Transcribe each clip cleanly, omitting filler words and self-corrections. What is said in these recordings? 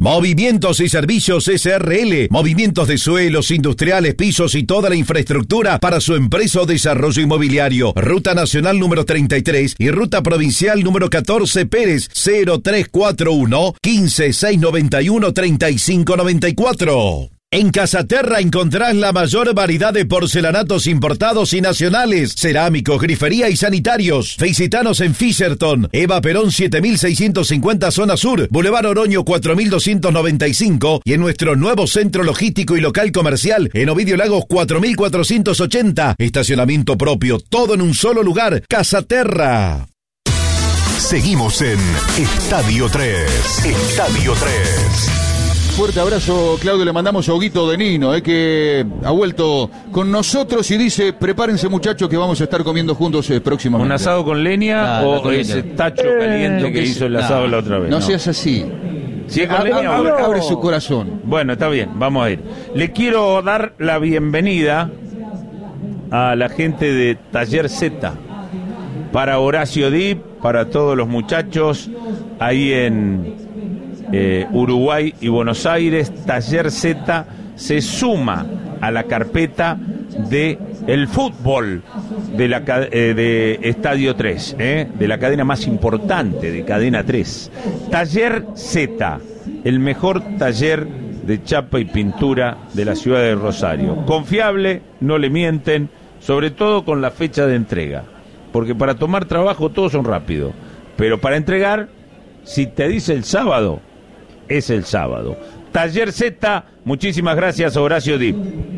Movimientos y Servicios SRL, movimientos de suelos, industriales, pisos y toda la infraestructura para su empresa o desarrollo inmobiliario. Ruta Nacional número 33 y Ruta Provincial número 14 Pérez, 0341 15 691 3594. En Casaterra encontrás la mayor variedad de porcelanatos importados y nacionales, cerámicos, grifería y sanitarios. Visitanos en Fisherton, Eva Perón 7650 Zona Sur, Boulevard Oroño 4295 y en nuestro nuevo centro logístico y local comercial en Ovidio Lagos 4480. Estacionamiento propio, todo en un solo lugar. Casaterra. Seguimos en Estadio 3. Estadio 3. Fuerte abrazo, Claudio, le mandamos a Huguito de Nino, que ha vuelto con nosotros y dice, prepárense muchachos que vamos a estar comiendo juntos próximamente. ¿Un asado con leña o ese tacho caliente que hizo el asado la otra vez? No seas así. ¿Sí es con leña? Abre su corazón. Bueno, está bien, vamos a ir. Le quiero dar la bienvenida a la gente de Taller Z, para Horacio Dip, para todos los muchachos ahí en Uruguay y Buenos Aires. Taller Z se suma a la carpeta de el fútbol de Estadio 3, de la cadena más importante de Cadena 3. Taller Z, el mejor taller de chapa y pintura de la ciudad de Rosario. Confiable, no le mienten, sobre todo con la fecha de entrega, porque para tomar trabajo todos son rápidos, pero para entregar, si te dice el sábado, es el sábado. Taller Z, muchísimas gracias, Horacio Dip.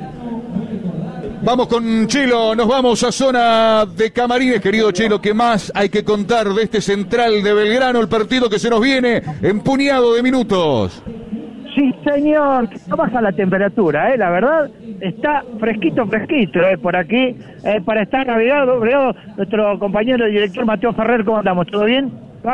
Vamos con Chelo, nos vamos a zona de camarines, querido Chelo. ¿Qué más hay que contar de este Central de Belgrano, el partido que se nos viene en puñado de minutos? Sí, señor, no baja la temperatura, la verdad, está fresquito, por aquí, para estar navegado, nuestro compañero y director Mateo Ferrer. ¿Cómo andamos? ¿Todo bien?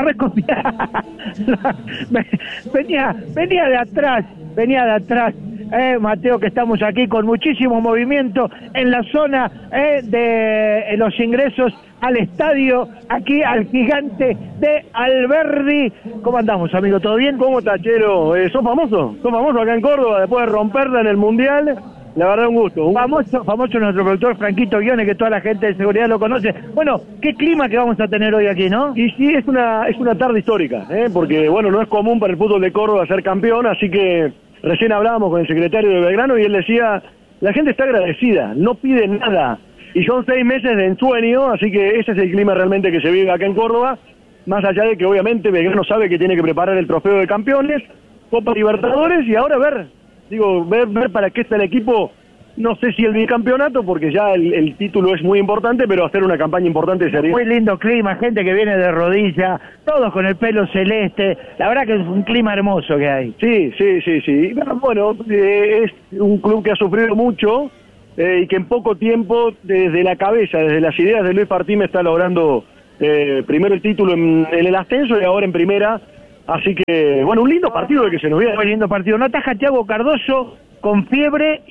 Venía de atrás, Mateo, que estamos aquí con muchísimo movimiento en la zona de los ingresos al estadio, aquí al gigante de Alberdi. ¿Cómo andamos, amigo? ¿Todo bien? ¿Cómo está, Chelo? ¿Sos famoso acá en Córdoba después de romperla en el Mundial? La verdad, un gusto. Famoso nuestro productor Franquito Guiones, que toda la gente de seguridad lo conoce. Bueno, qué clima que vamos a tener hoy aquí, ¿no? Y sí, es una tarde histórica, porque, bueno, no es común para el fútbol de Córdoba ser campeón, así que recién hablábamos con el secretario de Belgrano y él decía, la gente está agradecida, no pide nada, y son 6 meses de ensueño, así que ese es el clima realmente que se vive acá en Córdoba, más allá de que obviamente Belgrano sabe que tiene que preparar el trofeo de campeones, Copa Libertadores, y ahora ver para qué está el equipo. No sé si el bicampeonato, porque ya el título es muy importante, pero hacer una campaña importante sería. Muy lindo clima, gente que viene de rodilla, todos con el pelo celeste. La verdad que es un clima hermoso que hay. Sí. Bueno, es un club que ha sufrido mucho y que en poco tiempo, desde la cabeza, desde las ideas de Luis Partime, está logrando primero el título en el ascenso y ahora en primera. Así que, bueno, un lindo partido el que se nos viene. Muy lindo partido. ¿No ataja Thiago Cardoso con fiebre?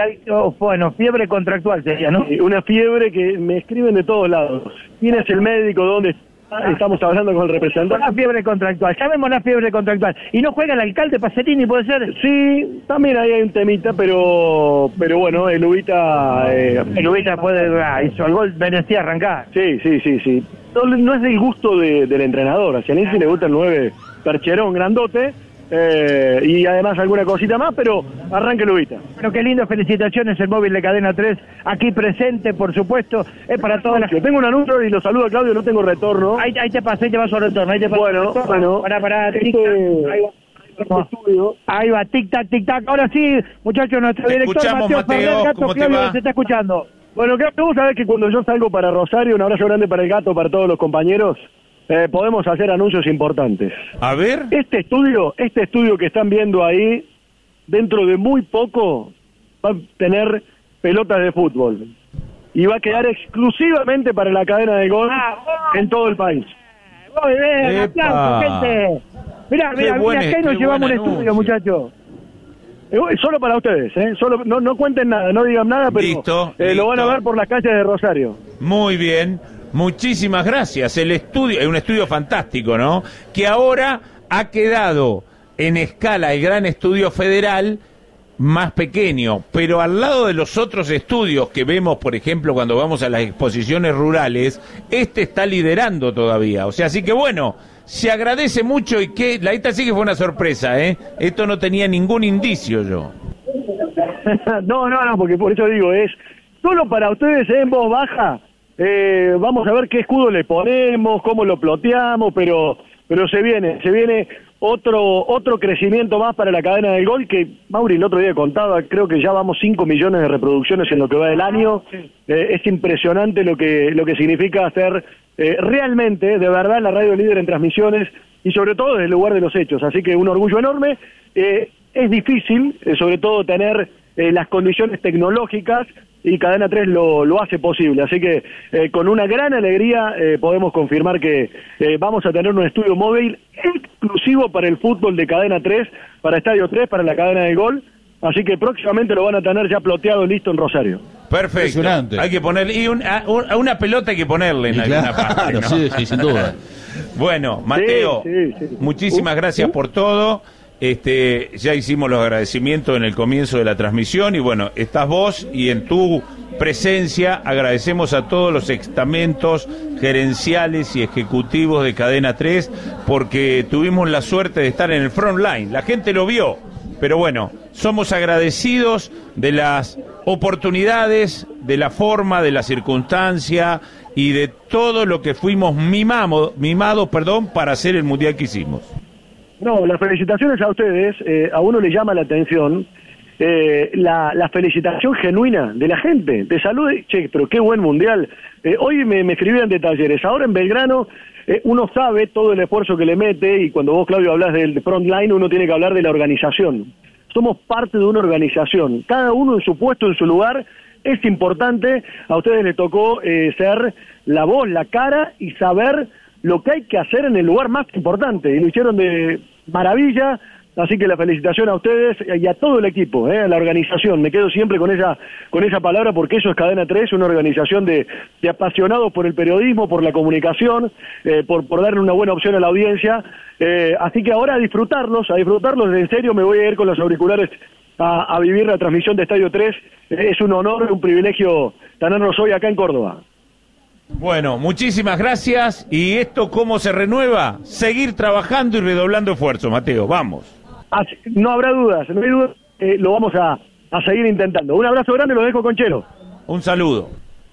Fiebre contractual sería, ¿no? Una fiebre que me escriben de todos lados. ¿Quién es el médico? ¿Dónde está? Estamos hablando con el representante. Una fiebre contractual. Llamemos la fiebre contractual. ¿Y no juega el alcalde Pacerini, puede ser? Sí, también ahí hay un temita, pero bueno, el Ubita hizo el gol, merecía arrancar. Sí. No es del gusto del entrenador. A Cianesi le gusta el 9 percherón grandote, y además alguna cosita más, pero arranque el Ubita. Pero qué lindo, felicitaciones, el móvil de Cadena 3, aquí presente, por supuesto, es para todas las... Yo tengo un anuncio y lo saludo a Claudio, no tengo retorno. Ahí te paso retorno, Bueno. Pará, ahí va, tic-tac. Ahora sí, muchachos, nuestro director Mateo Ferrer, Gato Claudio, se está escuchando. Bueno, vos sabés que cuando yo salgo para Rosario, un abrazo grande para el Gato, para todos los compañeros, podemos hacer anuncios importantes. A ver. Este estudio que están viendo ahí, dentro de muy poco, va a tener pelotas de fútbol. Y va a quedar exclusivamente para la cadena de gol en todo el país. Muy bien, aplausos, gente. Mirá, acá nos llevamos un estudio, muchachos. Solo para ustedes, solo, no cuenten nada, no digan nada, pero listo. Lo van a ver por las calles de Rosario. Muy bien, muchísimas gracias. El estudio es un estudio fantástico, ¿no? Que ahora ha quedado en escala el Gran Estudio Federal, más pequeño, pero al lado de los otros estudios que vemos, por ejemplo, cuando vamos a las exposiciones rurales, este está liderando todavía. O sea, así que bueno, se agradece mucho y que esta sí que fue una sorpresa, ¿eh? Esto no tenía ningún indicio yo. No, porque por eso digo, es solo para ustedes en voz baja. Vamos a ver qué escudo le ponemos, cómo lo ploteamos, pero se viene otro crecimiento más para la cadena del gol, que Mauri el otro día contaba, creo que ya vamos 5 millones de reproducciones en lo que va del año. Es impresionante lo que significa hacer realmente, de verdad, la radio líder en transmisiones y sobre todo desde el lugar de los hechos, así que un orgullo enorme. Es difícil, sobre todo tener las condiciones tecnológicas, y Cadena 3 lo hace posible, así que con una gran alegría podemos confirmar que vamos a tener un estudio móvil exclusivo para el fútbol de Cadena 3, para Estadio 3, para la cadena del gol, así que próximamente lo van a tener ya ploteado listo en Rosario. Perfecto, hay que ponerle, y a una pelota hay que ponerle en alguna parte, ¿no? Sí, sin duda. Bueno, Mateo, muchísimas gracias por todo. Ya hicimos los agradecimientos en el comienzo de la transmisión y bueno, estás vos y en tu presencia agradecemos a todos los estamentos gerenciales y ejecutivos de Cadena 3 porque tuvimos la suerte de estar en el front line, la gente lo vio, pero bueno, somos agradecidos de las oportunidades, de la forma, de la circunstancia y de todo lo que fuimos mimados, para hacer el mundial que hicimos. No, las felicitaciones a ustedes, a uno le llama la atención la felicitación genuina de la gente, de salud, che, pero qué buen mundial. Hoy me escribían de Talleres, ahora en Belgrano uno sabe todo el esfuerzo que le mete y cuando vos, Claudio, hablas del front line, uno tiene que hablar de la organización. Somos parte de una organización, cada uno en su puesto, en su lugar, es importante, a ustedes les tocó ser la voz, la cara y saber lo que hay que hacer en el lugar más importante, y lo hicieron de maravilla, así que la felicitación a ustedes y a todo el equipo, a la organización, me quedo siempre con esa palabra porque eso es Cadena 3, una organización de apasionados por el periodismo, por la comunicación, por darle una buena opción a la audiencia, así que ahora a disfrutarlos, en serio me voy a ir con los auriculares a vivir la transmisión de Estadio 3, es un honor, un privilegio tenernos hoy acá en Córdoba. Bueno, muchísimas gracias. ¿Y esto cómo se renueva? Seguir trabajando y redoblando esfuerzos, Mateo. Vamos. No habrá dudas, lo vamos a seguir intentando. Un abrazo grande, lo dejo con Chelo. Un saludo.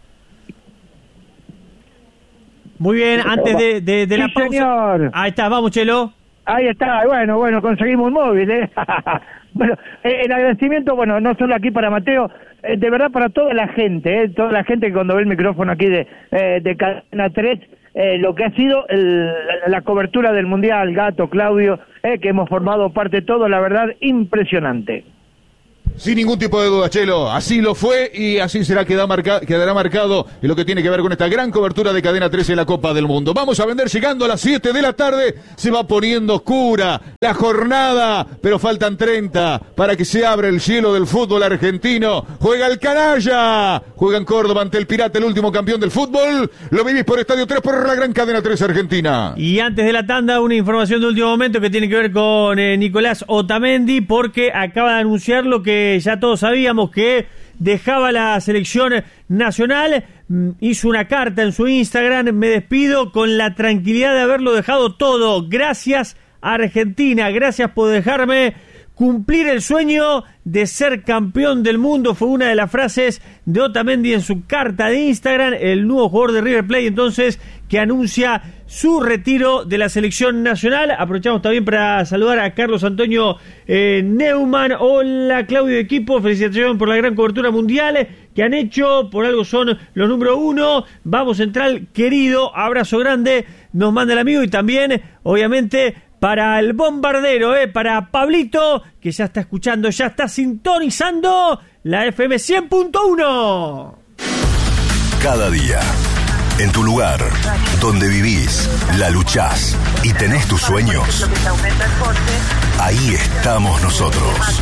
Muy bien, antes de la pausa. Señor. Ahí está, vamos, Chelo. Ahí está, bueno, conseguimos un móvil, Bueno, en agradecimiento, no solo aquí para Mateo, de verdad para toda la gente que cuando ve el micrófono aquí de Cadena 3, lo que ha sido la cobertura del Mundial, Gato, Claudio, que hemos formado parte de todo, la verdad, impresionante. Sin ningún tipo de duda, Chelo, así lo fue y así quedará marcado en lo que tiene que ver con esta gran cobertura de Cadena 3 en la Copa del Mundo. Vamos a vender llegando a las 7 de la tarde, se va poniendo oscura la jornada, pero faltan 30 para que se abra el cielo del fútbol argentino. Juega el Canalla, juega en Córdoba ante el Pirata, el último campeón del fútbol. Lo vivís por Estadio 3 por la gran Cadena 3 Argentina. Y antes de la tanda, una información de último momento que tiene que ver con Nicolás Otamendi, porque acaba de anunciar lo que ya todos sabíamos, que dejaba la selección nacional. Hizo una carta en su Instagram: me despido con la tranquilidad de haberlo dejado todo. Gracias Argentina, gracias por dejarme cumplir el sueño de ser campeón del mundo. Fue una de las frases de Otamendi en su carta de Instagram, el nuevo jugador de River Plate entonces, que anuncia su retiro de la selección nacional. Aprovechamos también para saludar a Carlos Antonio Neumann. Hola, Claudio, equipo, felicitaciones por la gran cobertura mundial que han hecho, por algo son los número 1. Vamos Central, querido, abrazo grande, nos manda el amigo. Y también, obviamente, para el bombardero, para Pablito, que ya está escuchando, ya está sintonizando la FM 100.1. Cada día, en tu lugar, donde vivís, la luchás y tenés tus sueños, ahí estamos nosotros.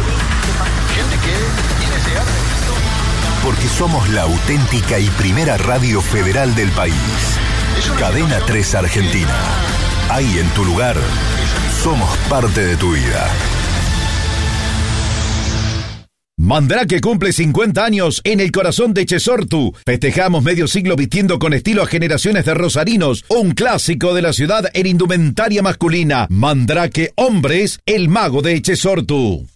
Porque somos la auténtica y primera radio federal del país. Cadena 3 Argentina. Ahí en tu lugar, somos parte de tu vida. Mandrake cumple 50 años en el corazón de Chesortu. Festejamos medio siglo vistiendo con estilo a generaciones de rosarinos. Un clásico de la ciudad en indumentaria masculina. Mandrake Hombres, el mago de Chesortu.